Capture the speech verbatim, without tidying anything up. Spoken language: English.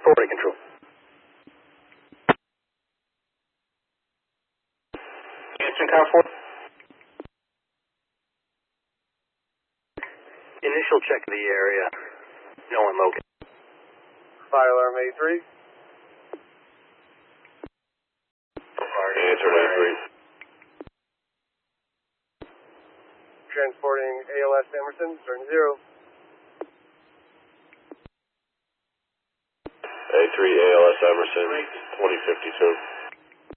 forwarding control. Houston, car four. Initial check of the area. No one located. Fire alarm A three. Answer A three. Transporting A L S Emerson, turn zero. A three A L S Emerson, twenty fifty-two.